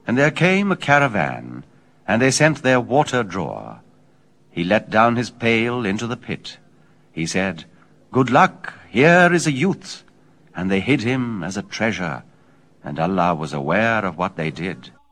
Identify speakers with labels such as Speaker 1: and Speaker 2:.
Speaker 1: And there came a caravan, and they sent their water-drawer. He let down his pail into the pit. He said, "Good luck, here is a youth." And they hid him as a treasure, and Allah was aware of what they did.